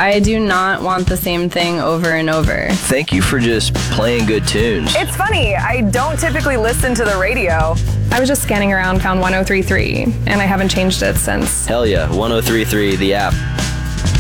I do not want the same thing over and over. Thank you for just playing good tunes. It's funny, I don't typically listen to the radio. I was just scanning around, found 103.3, and I haven't changed it since. Hell yeah, 103.3, the app.